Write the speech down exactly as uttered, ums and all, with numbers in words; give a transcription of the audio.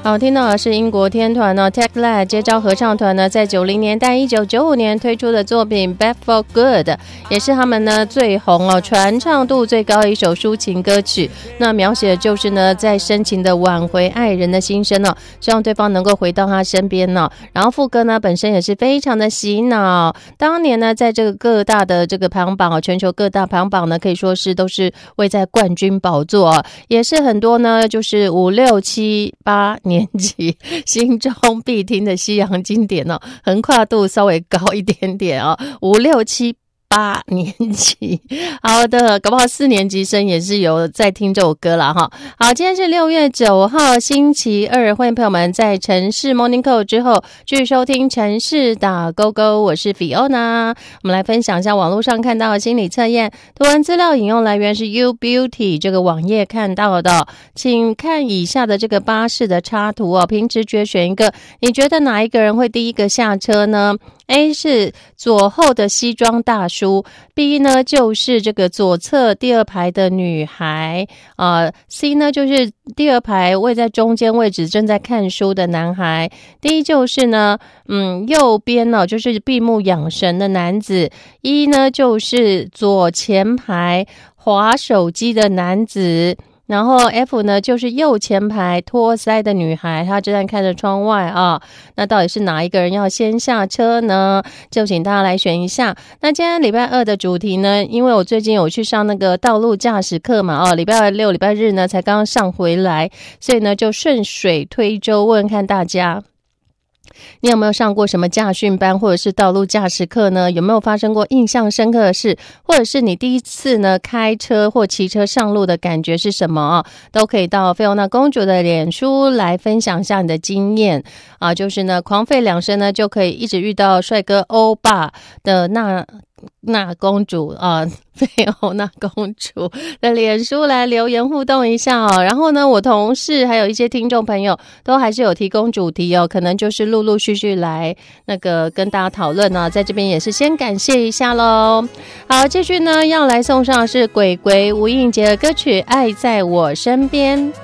好，听到的是英国天团呢 Techlad 接招合唱团呢，在九零年代一九九五年推出的作品 Back for Good， 也是他们呢最红哦，传唱度最高的一首抒情歌曲。那描写的就是呢，在深情的挽回爱人的心声哦，希望对方能够回到他身边哦。然后副歌呢本身也是非常的洗脑，当年呢在这个各大的这个排行榜哦，全球各大排行榜呢可以说是都是位在冠军宝座哦，也是很多呢就是五六七八年年级心中必听的西洋经典哦，横跨度稍微高一点点哦，五六七八年级，好的，搞不好四年级生也是有在听这首歌啦哈。好，今天是六月九号星期二，欢迎朋友们在城市 Morning Call 之后继续收听城市打勾勾，我是 Fiona。我们来分享一下网络上看到的心理测验，图文资料引用来源是 U Beauty 这个网页看到的，请看以下的这个巴士的插图哦，凭直觉选一个，你觉得哪一个人会第一个下车呢？ A 是左后的西装大叔， B 呢就是这个左侧第二排的女孩，呃 C 呢就是第二排位在中间位置正在看书的男孩， D 就是呢嗯右边呢、哦、就是闭目养神的男子， E 呢就是左前排滑手机的男子，然后 F 呢就是右前排托腮的女孩，她正在看着窗外啊。那到底是哪一个人要先下车呢？就请大家来选一下。那今天礼拜二的主题呢，因为我最近有去上那个道路驾驶课嘛，哦，礼拜六礼拜日呢才刚刚上回来，所以呢就顺水推舟问看大家，你有没有上过什么驾训班或者是道路驾驶课呢？有没有发生过印象深刻的事，或者是你第一次呢开车或骑车上路的感觉是什么啊？都可以到菲欧娜公主的脸书来分享一下你的经验啊，就是呢狂吠两声呢就可以一直遇到帅哥欧巴的那那公主啊，菲欧娜公主的脸书来留言互动一下哦。然后呢，我同事还有一些听众朋友都还是有提供主题哦，可能就是陆陆续续来那个跟大家讨论呢、啊，在这边也是先感谢一下咯。好，继续呢要来送上的是鬼鬼吴映洁的歌曲《爱在我身边》。